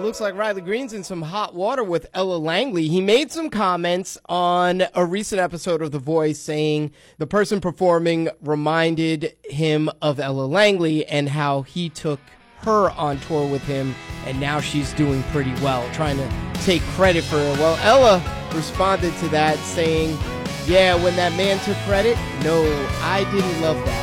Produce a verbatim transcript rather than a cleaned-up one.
looks like Riley Green's in some hot water with Ella Langley. He made some comments on a recent episode of The Voice saying the person performing reminded him of Ella Langley and how he took her on tour with him, and now she's doing pretty well, trying to take credit for her. Well, Ella responded to that saying, yeah, when that man took credit, no, I didn't love that.